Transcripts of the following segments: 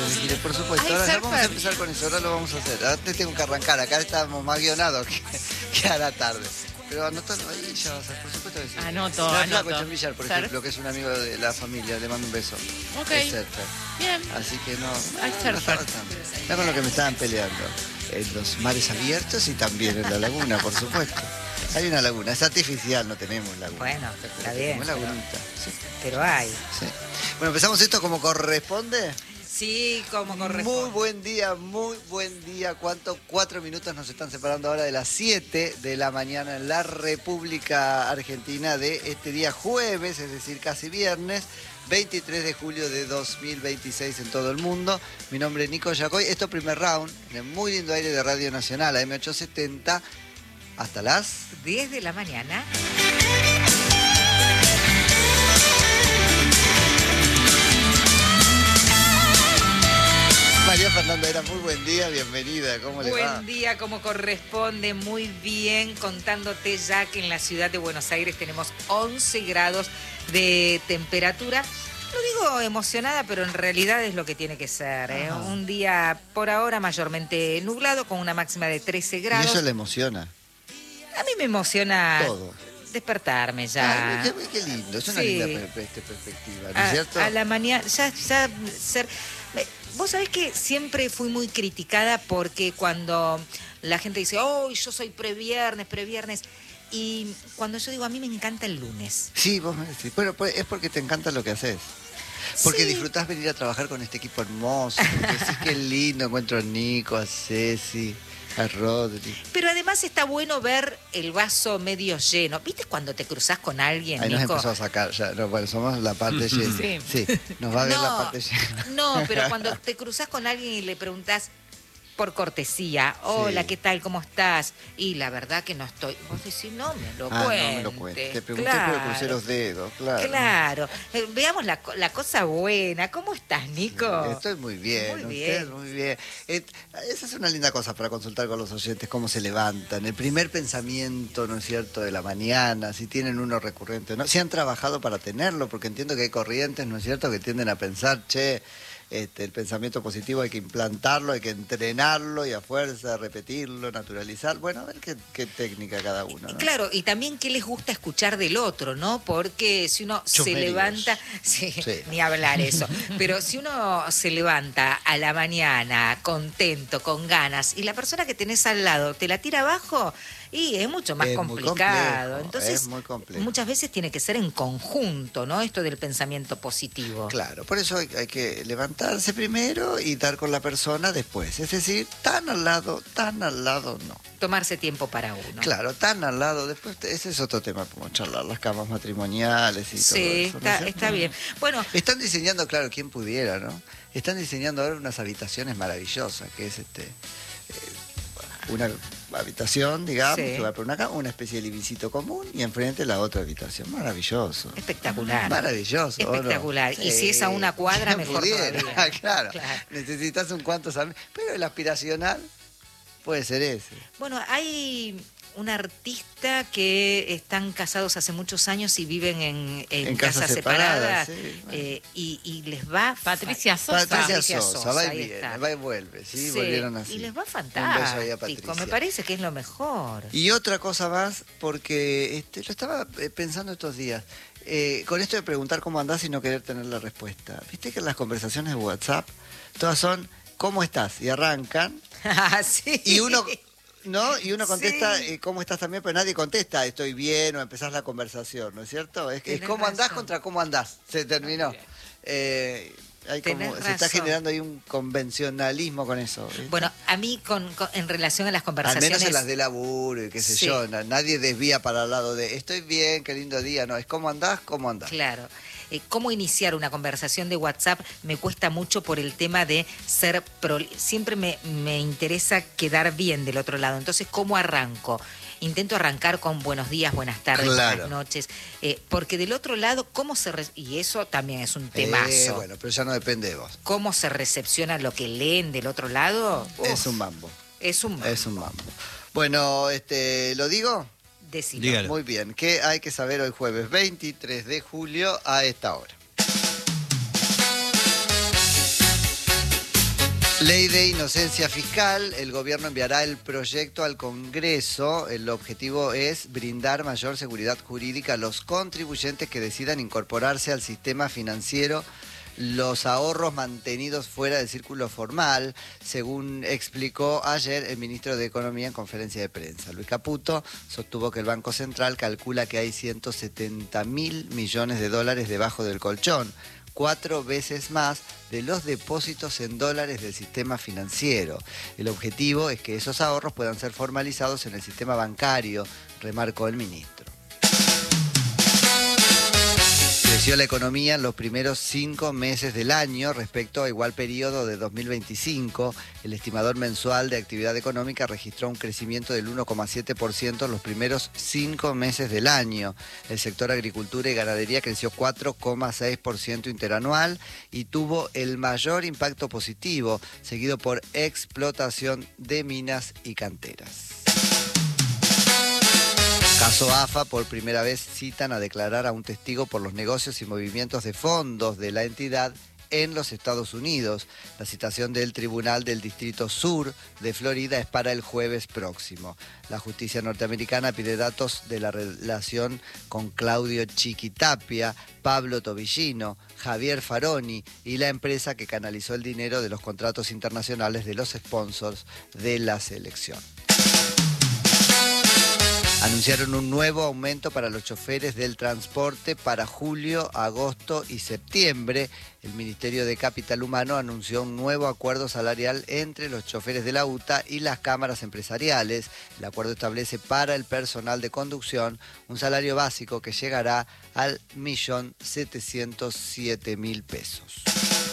de Giles, por supuesto. Ay, Ahora ya surfer. vamos a empezar con eso, ahora lo vamos a hacer. Ahora te tengo que arrancar, acá estamos más guionados que a la tarde. Pero anotalo ahí, ya vas a, por supuesto que sí. Anoto, Mira, anoto. Flaco Chambillar, por Surf. ejemplo, que es un amigo de la familia, le mando un beso. Ok. Es surfer. Bien. Así que no, Hay no surfer. estaba tan- Está con lo que me estaban peleando. En los mares abiertos y también en la laguna, por supuesto. Hay una laguna, es artificial, no tenemos laguna. Bueno, está bien, Tenemos lagunita, sí, Pero hay. sí. Bueno, empezamos esto como corresponde. Sí, como corresponde. Muy buen día. ¿Cuánto? 4 minutos nos están separando ahora de las 7 de la mañana en la República Argentina de este día jueves, es decir, casi viernes, 23 de julio de 2026 en todo el mundo. Mi nombre es Nico Yacoy. Esto primer round, en el muy lindo aire de Radio Nacional, AM870, hasta las... 10 de la mañana. María Fernanda Era, muy buen día, bienvenida, ¿cómo le va? Buen día, como corresponde, muy bien, contándote ya que en la ciudad de Buenos Aires tenemos 11 grados de temperatura. Lo digo emocionada, pero en realidad es lo que tiene que ser, ¿eh? Ajá. Un día por ahora mayormente nublado, con una máxima de 13 Y grados. eso le emociona, A mí me emociona todo. despertarme ya. Ay, qué lindo, es una Sí. linda perspectiva, ¿no es cierto? A la mañana, ya ser... Vos sabés que siempre fui muy criticada porque cuando la gente dice, oh, yo soy previernes, y cuando yo digo, a mí me encanta el lunes. Sí, vos me decís. Bueno, pues es porque te encanta lo que haces. Porque Sí. disfrutás venir a trabajar con este equipo hermoso. Porque decís qué lindo, encuentro a Nico, a Ceci, a Rodri. Pero además está bueno ver el vaso medio lleno. ¿Viste cuando te cruzás con alguien, Ahí nos Nico? empezó a sacar, ya, no, bueno, somos la parte llena. Sí. Sí, nos va a ver la parte llena. No, pero cuando te cruzás con alguien y le preguntás por cortesía, hola, Sí. ¿qué tal? ¿Cómo estás? Y la verdad que no estoy. Vos decís, no me lo Ah, cuentes. no me lo cuentes. Te pregunté, Claro. pero crucé los dedos, claro. Claro. Veamos la cosa buena. ¿Cómo estás, Nico? Estoy muy bien, Muy usted bien. muy bien. Esa es una linda cosa para consultar con los oyentes, cómo se levantan, el primer pensamiento, ¿no es cierto?, de la mañana, si tienen uno recurrente, ¿no? Si han trabajado para tenerlo, porque entiendo que hay corrientes, ¿no es cierto?, que tienden a pensar, che, el pensamiento positivo hay que implantarlo, hay que entrenarlo y a fuerza repetirlo, naturalizar. Bueno, a ver qué técnica cada uno, ¿no? Claro, y también qué les gusta escuchar del otro, ¿no? Porque si uno se Chusmeríos. levanta, sí, Sí. ni hablar eso, pero si uno se levanta a la mañana contento, con ganas, y la persona que tenés al lado te la tira abajo, y es mucho más Es muy complicado. complejo, Entonces, es muy complejo. muchas veces tiene que ser en conjunto, ¿no? Esto del pensamiento positivo. Claro, por eso hay que levantarse primero y dar con la persona después. Es decir, tan al lado no. Tomarse tiempo para uno. Claro, tan al lado, después ese es otro tema, como charlar las camas matrimoniales y todo Sí, eso. ¿no es cierto? está bien. Bueno, Están diseñando, claro, quien pudiera, ¿no? Están diseñando ahora unas habitaciones maravillosas, que es una habitación, digamos, Sí. que va por una cama, una especie de livingcito común y enfrente la otra habitación. Maravilloso. espectacular. Maravilloso. ¿o no? Espectacular. Y si es a una cuadra, quien mejor pudiera, todavía. Claro. Claro. Necesitas un cuantos amigos. Pero el aspiracional puede ser ese. Bueno, hay un artista que están casados hace muchos años y viven en casas casas separadas, separadas, sí, bueno. y les va Patricia Sosa. Patricia Sosa, va y ahí viene, está. va y vuelve, ¿sí? Sí, Volvieron así. y les va Un beso ahí a fantástico, Patricia. me parece que es lo mejor. Y otra cosa más, porque lo estaba pensando estos días, con esto de preguntar cómo andás y no querer tener la respuesta. Viste que en las conversaciones de WhatsApp todas son ¿cómo estás? Y arrancan, Ah, sí. y uno... ¿No? Y uno contesta, Sí. ¿cómo estás también? Pero nadie contesta, estoy bien, o empezás la conversación, ¿no es cierto? Es Tenés cómo andás razón. contra cómo andás. Se terminó. Hay Tenés se está razón. generando ahí un convencionalismo con eso. ¿viste? Bueno, a mí en relación a las Al conversaciones... menos en las de laburo y qué sé Sí. yo, nadie desvía para el lado de estoy bien, qué lindo día, no, es cómo andás, cómo andás. Claro. Cómo iniciar una conversación de WhatsApp me cuesta mucho por el tema de ser... Siempre me interesa quedar bien del otro lado. Entonces, ¿cómo arranco? Intento arrancar con buenos días, buenas tardes, Claro. buenas noches. Porque del otro lado, ¿cómo se... Y eso también es un temazo. Bueno, pero ya no depende de vos. ¿Cómo se recepciona lo que leen del otro lado? Es Uf, un mambo. Es un... Es un mambo. Bueno, ¿lo digo? Decilo. Dígalo. Muy bien. ¿Qué hay que saber hoy jueves 23 de julio a esta hora? Ley de inocencia fiscal, el gobierno enviará el proyecto al Congreso. El objetivo es brindar mayor seguridad jurídica a los contribuyentes que decidan incorporarse al sistema financiero los ahorros mantenidos fuera del círculo formal, según explicó ayer el ministro de Economía en conferencia de prensa. Luis Caputo sostuvo que el Banco Central calcula que hay 170.000 millones de dólares debajo del colchón, 4 veces más de los depósitos en dólares del sistema financiero. El objetivo es que esos ahorros puedan ser formalizados en el sistema bancario, remarcó el ministro. Creció la economía en los primeros 5 meses del año respecto a igual periodo de 2025. El estimador mensual de actividad económica registró un crecimiento del 1,7% en los primeros 5 meses del año. El sector agricultura y ganadería creció 4,6% interanual y tuvo el mayor impacto positivo, seguido por explotación de minas y canteras. Caso AFA, por primera vez citan a declarar a un testigo por los negocios y movimientos de fondos de la entidad en los Estados Unidos. La citación del Tribunal del Distrito Sur de Florida es para el jueves próximo. La justicia norteamericana pide datos de la relación con Claudio Chiquitapia, Pablo Tobillino, Javier Faroni y la empresa que canalizó el dinero de los contratos internacionales de los sponsors de la selección. Anunciaron un nuevo aumento para los choferes del transporte para julio, agosto y septiembre. El Ministerio de Capital Humano anunció un nuevo acuerdo salarial entre los choferes de la UTA y las cámaras empresariales. El acuerdo establece para el personal de conducción un salario básico que llegará al 1.707.000 pesos.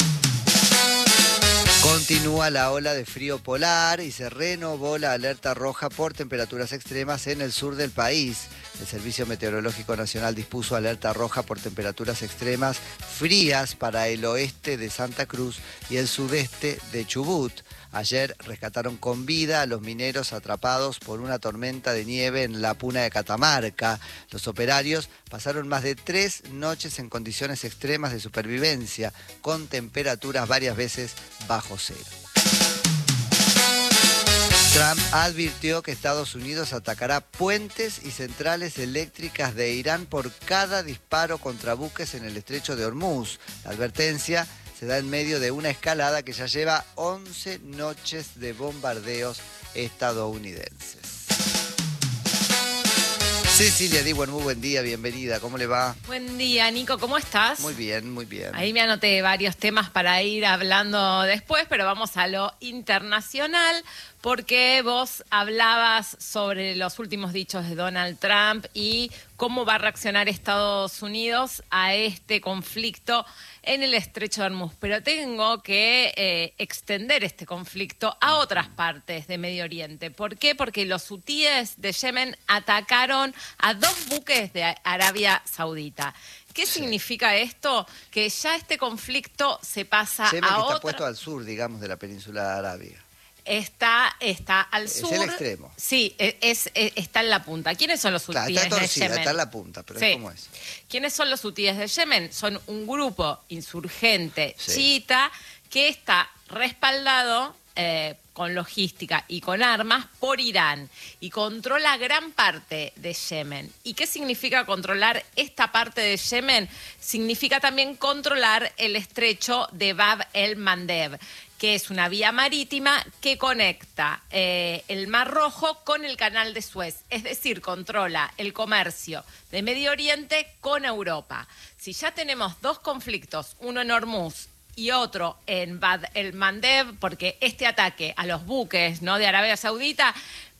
Continúa la ola de frío polar y se renovó la alerta roja por temperaturas extremas en el sur del país. El Servicio Meteorológico Nacional dispuso alerta roja por temperaturas extremas frías para el oeste de Santa Cruz y el sudeste de Chubut. Ayer rescataron con vida a los mineros atrapados por una tormenta de nieve en la Puna de Catamarca. Los operarios pasaron más de 3 noches en condiciones extremas de supervivencia, con temperaturas varias veces bajo cero. Trump advirtió que Estados Unidos atacará puentes y centrales eléctricas de Irán por cada disparo contra buques en el estrecho de Hormuz. La advertencia se da en medio de una escalada que ya lleva 11 noches de bombardeos estadounidenses. Cecilia Diwan, muy buen día, bienvenida, ¿cómo le va? Buen día, Nico, ¿cómo estás? Muy bien, muy bien. Ahí me anoté varios temas para ir hablando después, pero vamos a lo internacional, porque vos hablabas sobre los últimos dichos de Donald Trump y cómo va a reaccionar Estados Unidos a este conflicto en el estrecho de Hormuz. Pero tengo que extender este conflicto a otras partes de Medio Oriente. ¿Por qué? Porque los hutíes de Yemen atacaron a 2 buques de Arabia Saudita. ¿Qué significa esto? Que ya este conflicto se pasa Yemen a que otra... está puesto al sur, digamos, de la península arábiga. Está al sur. Es el extremo. Sí, está en la punta. ¿Quiénes son los hutíes de Yemen? Está en la punta, pero Sí. es como es. ¿Quiénes son los hutíes de Yemen? Son un grupo insurgente chiita que está respaldado con logística y con armas por Irán y controla gran parte de Yemen. ¿Y qué significa controlar esta parte de Yemen? Significa también controlar el estrecho de Bab el-Mandeb, que es una vía marítima que conecta el Mar Rojo con el Canal de Suez. Es decir, controla el comercio de Medio Oriente con Europa. Si ya tenemos 2 conflictos, uno en Hormuz y otro en Bab el-Mandeb, porque este ataque a los buques, ¿no?, de Arabia Saudita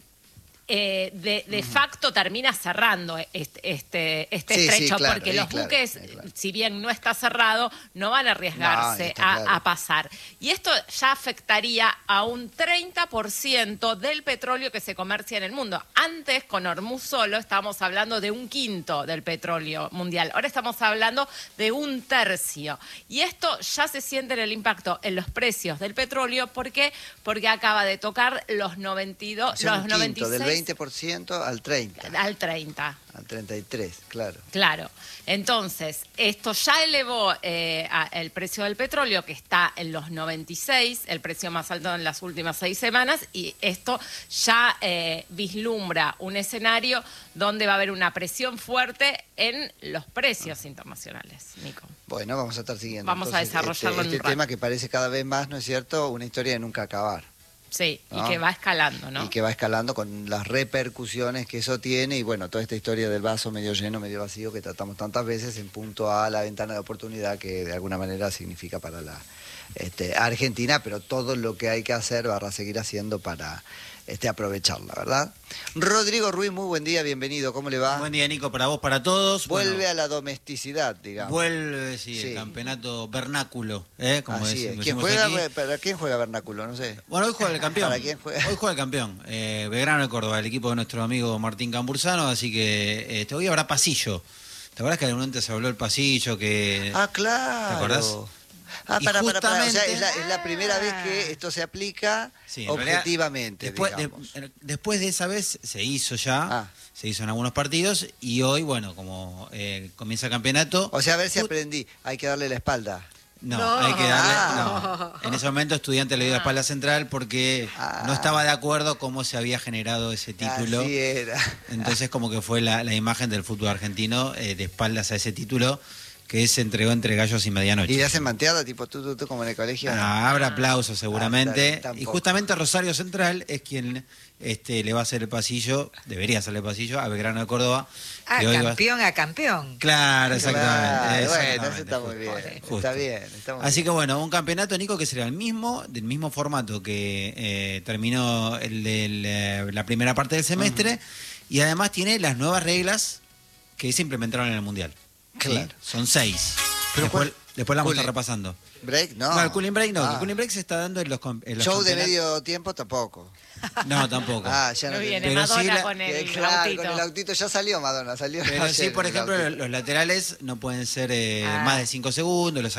de facto termina cerrando este estrecho, claro, porque los buques, claro, si bien no está cerrado, no van a arriesgarse a pasar. Y esto ya afectaría a un 30% del petróleo que se comercia en el mundo. Antes, con Hormuz solo, estábamos hablando de 1/5 del petróleo mundial. Ahora estamos hablando de 1/3. Y esto ya se siente en el impacto en los precios del petróleo. ¿Por qué? Porque acaba de tocar los 92, los 96... Del 20% al 30%. Al 30%. Al 33%, claro. Claro. Entonces, esto ya elevó el precio del petróleo, que está en los 96, el precio más alto en las últimas 6 semanas, y esto ya vislumbra un escenario donde va a haber una presión fuerte en los precios internacionales, Nico. Bueno, vamos a estar siguiendo. Vamos a desarrollarlo en un este rato. tema que parece cada vez más, ¿no es cierto?, una historia de nunca acabar. Sí, ¿no? Y que va escalando, ¿no? Y que va escalando con las repercusiones que eso tiene y bueno, toda esta historia del vaso medio lleno, medio vacío que tratamos tantas veces en punto a la ventana de oportunidad que de alguna manera significa para la Argentina, pero todo lo que hay que hacer va a seguir haciendo para aprovecharla, ¿verdad? Rodrigo Ruiz, muy buen día, bienvenido, ¿cómo le va? Buen día, Nico, para vos, para todos. Vuelve a la domesticidad, digamos. Vuelve, sí, Sí. el campeonato vernáculo, como Así es. decimos ¿Quién juega? aquí. ¿Para quién juega Vernáculo? No sé. Bueno, hoy juega el campeón. ¿Para quién juega? Hoy juega el campeón. Belgrano de Córdoba, el equipo de nuestro amigo Martín Cambursano, así que hoy habrá pasillo. ¿Te acuerdas que en algún momento se habló del pasillo? Ah, claro. ¿Te acordás? Ah, Y para. O sea, justamente- es la primera vez que esto se aplica Sí, en realidad, objetivamente, digamos. después de esa vez se hizo ya, Ah. se hizo en algunos partidos y hoy, bueno, como comienza el campeonato... O sea, a ver si aprendí. Hay que darle la espalda. No, No. hay que darle. Ah. No. En ese momento, estudiante le dio la espalda central porque Ah. no estaba de acuerdo cómo se había generado ese título. Así era. Entonces, como que fue la imagen del fútbol argentino de espaldas a ese título que se entregó entre gallos y medianoche. ¿Y le hacen manteada, tipo tú, como en el colegio? Habrá aplausos seguramente. está bien, Y tampoco. justamente Rosario Central es quien le va a hacer el pasillo, debería hacerle el pasillo a Belgrano de Córdoba. Ah, que hoy va- campeón a campeón. Claro, exactamente. Claro, bueno, exactamente, eso está muy justo, bien. justo. Está bien. Está muy Así bien. que bueno, un campeonato, Nico, que será del mismo formato que terminó el de la primera parte del semestre y además tiene las nuevas reglas que se implementaron en el Mundial. ¿Sí? Claro. Son 6. Pero Después la vamos a Cooling- estar repasando. ¿Break? No. No, el cooling break no. Ah. El cooling break se está dando en los Show de campeonatos. medio tiempo tampoco. No, tampoco. Ah, ya no Muy bien, tiene- Pero Madonna sí la- con el Claro, autito. con el autito ya salió Madonna, salió Pero ayer sí, por el ejemplo, autito. los laterales no pueden ser Ah. más de 5 segundos, los